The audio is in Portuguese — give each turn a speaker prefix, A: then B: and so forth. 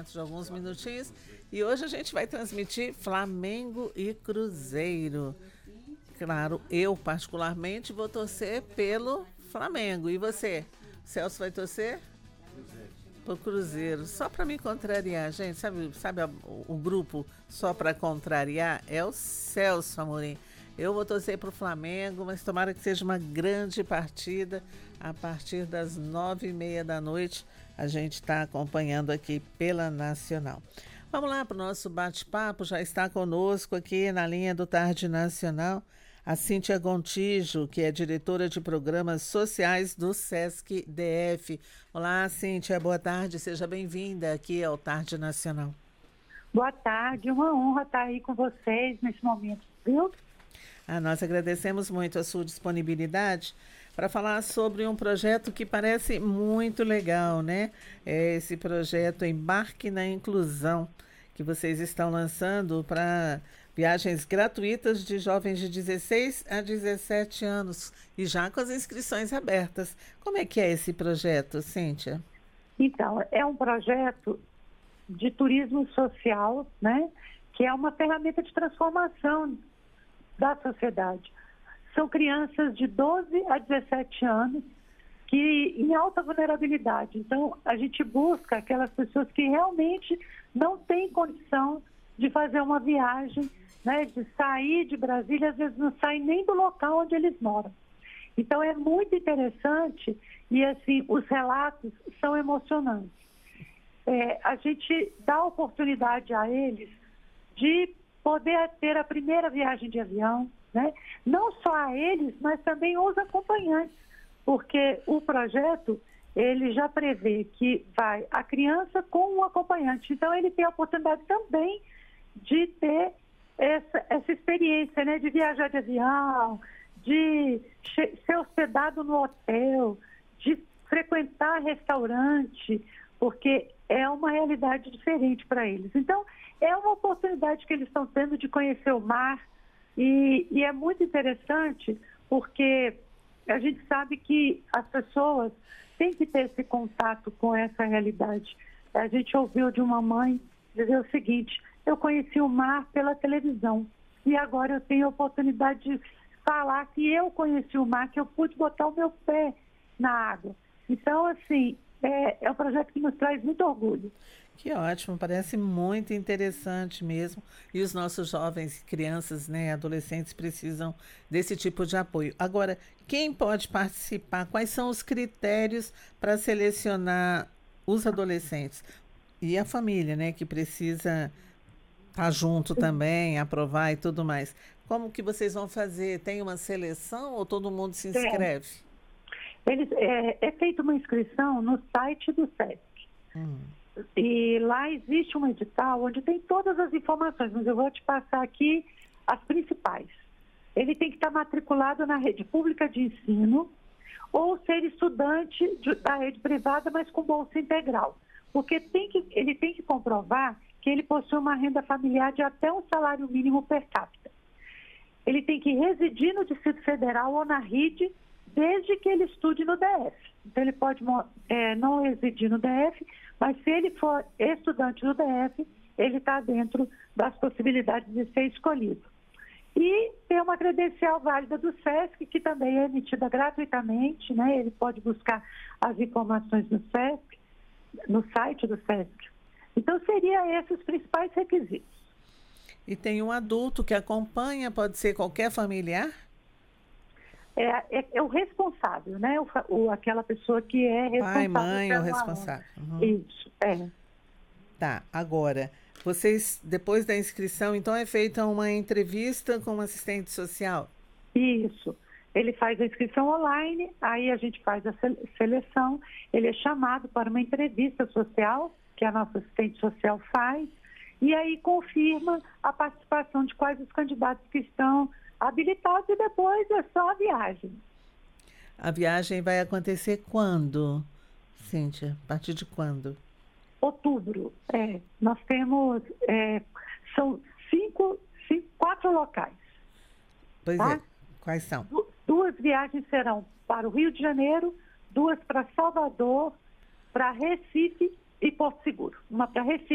A: dentro de alguns minutinhos. E hoje a gente vai transmitir Flamengo e Cruzeiro. Claro, eu particularmente vou torcer pelo Flamengo. E você? Celso vai torcer? Pro Cruzeiro. Só para me contrariar, gente. Sabe o grupo só para contrariar? É o Celso Amorim. Eu vou torcer para o Flamengo, mas tomara que seja uma grande partida. A partir das 9h30 da noite, a gente está acompanhando aqui pela Nacional. Vamos lá para o nosso bate-papo. Já está conosco aqui na linha do Tarde Nacional a Cíntia Gontijo, que é diretora de programas sociais do Sesc DF. Olá, Cíntia, boa tarde. Seja bem-vinda aqui ao Tarde Nacional.
B: Boa tarde, uma honra estar aí com vocês nesse momento, viu?
A: Nós agradecemos muito a sua disponibilidade para falar sobre um projeto que parece muito legal, né? É esse projeto Embarque na Inclusão, que vocês estão lançando para viagens gratuitas de jovens de 16 a 17 anos e já com as inscrições abertas. Como é que é esse projeto, Cíntia?
B: Então, é um projeto de turismo social, né? Que é uma ferramenta de transformação da sociedade. São crianças de 12 a 17 anos que em alta vulnerabilidade. Então, a gente busca aquelas pessoas que realmente não têm condição de fazer uma viagem, né, de sair de Brasília, às vezes não saem nem do local onde eles moram. Então, é muito interessante e, assim, os relatos são emocionantes. A gente dá oportunidade a eles de poder ter a primeira viagem de avião, né? Não só a eles, mas também os acompanhantes, porque o projeto, ele já prevê que vai a criança com o acompanhante. Então, ele tem a oportunidade também de ter essa experiência, né? De viajar de avião, de ser hospedado no hotel, de frequentar restaurante, porque é uma realidade diferente para eles. Então, é uma oportunidade que eles estão tendo de conhecer o mar e é muito interessante porque a gente sabe que as pessoas têm que ter esse contato com essa realidade. A gente ouviu de uma mãe dizer o seguinte: eu conheci o mar pela televisão e agora eu tenho a oportunidade de falar que eu conheci o mar, que eu pude botar o meu pé na água. Então, assim, é um projeto que nos traz muito orgulho.
A: Que ótimo, parece muito interessante mesmo. E os nossos jovens, crianças, né, adolescentes precisam desse tipo de apoio. Agora, quem pode participar? Quais são os critérios para selecionar os adolescentes? E a família, né, que precisa estar junto também, aprovar e tudo mais. Como que vocês vão fazer? Tem uma seleção ou todo mundo se inscreve?
B: É feita uma inscrição no site do Sesc. E lá existe um edital onde tem todas as informações, mas eu vou te passar aqui as principais. Ele tem que estar matriculado na rede pública de ensino ou ser estudante da rede privada, mas com bolsa integral. Porque ele tem que comprovar que ele possui uma renda familiar de até um salário mínimo per capita. Ele tem que residir no Distrito Federal ou na RID, desde que ele estude no DF. Então, ele pode não residir no DF, mas se ele for estudante do DF, ele está dentro das possibilidades de ser escolhido. E tem uma credencial válida do Sesc, que também é emitida gratuitamente, né? Ele pode buscar as informações no Sesc, no site do Sesc. Então, seriam esses os principais requisitos.
A: E tem um adulto que acompanha, pode ser qualquer familiar?
B: É o responsável, né? Aquela pessoa que é responsável.
A: Pai, mãe ou responsável.
B: Isso,
A: Tá, agora, vocês, depois da inscrição, então é feita uma entrevista com um assistente social?
B: Isso. Ele faz a inscrição online, aí a gente faz a seleção, ele é chamado para uma entrevista social, que a nossa assistente social faz, e aí confirma a participação de quais os candidatos que estão habilitados e depois é só a viagem.
A: A viagem vai acontecer quando, Cíntia? A partir de quando?
B: Outubro. Nós temos, são 4 locais.
A: Pois
B: tá?
A: é. Quais são?
B: 2 viagens serão para o Rio de Janeiro, 2 para Salvador, para Recife e Porto Seguro. Uma para Recife